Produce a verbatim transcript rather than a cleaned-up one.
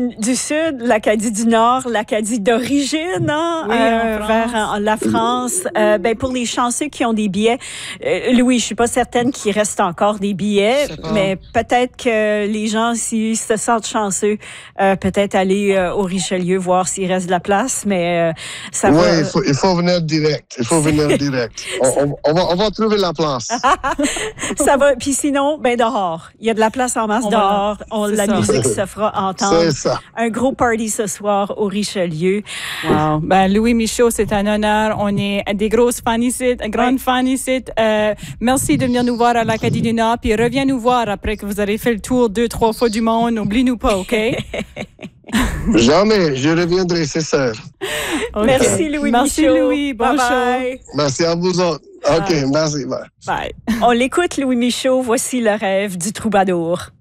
du Sud, l'Acadie du Nord, l'Acadie d'origine, hein, oui, euh, en vers euh, la France. Euh, ben, pour les chanceux qui ont des billets, euh, Louis, je suis pas certaine qu'il reste encore des billets, mais peut-être que les gens, s'ils se sentent chanceux, euh, peut-être aller euh, au Richelieu voir s'il reste de la place, mais euh, ça oui, va... il faut, il faut venir direct. Il faut venir direct. On, on, on, va, on va trouver la place. Ça va. Puis sinon, ben dehors. Il y a de la place en masse On dehors. On, la ça. musique se fera entendre. C'est ça. Un gros party ce soir au Richelieu. Wow. Ben, Louis Michaud, c'est un honneur. On est des grosses fans ici, grandes oui. fans ici. Euh, merci de venir nous voir à l'Acadie du Nord. Puis reviens nous voir après que vous avez fait le tour deux, trois fois du monde. Oublie-nous pas, OK? Jamais. Je reviendrai, c'est ça. Okay. Merci, Louis Merci, Michaud. Louis. Bon bye show. bye. Merci à vous autres. OK, bye. merci. Bye. Bye. On l'écoute, Louis Michaud. Voici le rêve du troubadour.